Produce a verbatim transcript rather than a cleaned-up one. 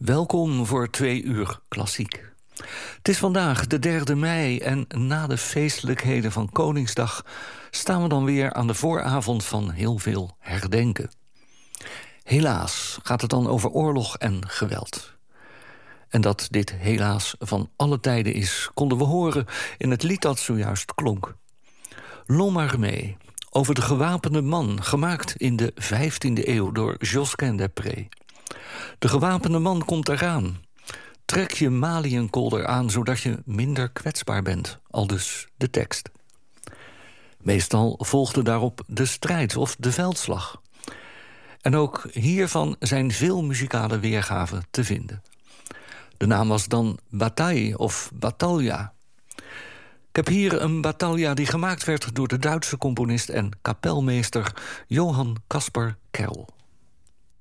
Welkom voor twee uur klassiek. Het is vandaag de derde mei en na de feestelijkheden van Koningsdag staan we dan weer aan de vooravond van heel veel herdenken. Helaas gaat het dan over oorlog en geweld. En dat dit helaas van alle tijden is, konden we horen in het lied dat zojuist klonk. L'Homme over de gewapende man, gemaakt in de vijftiende eeuw door Josquin des Prez. De gewapende man komt eraan. Trek je maliënkolder aan, zodat je minder kwetsbaar bent. Aldus de tekst. Meestal volgde daarop de strijd of de veldslag. En ook hiervan zijn veel muzikale weergaven te vinden. De naam was dan bataille of battaglia. Ik heb hier een battaglia die gemaakt werd door de Duitse componist en kapelmeester Johann Caspar Kerl.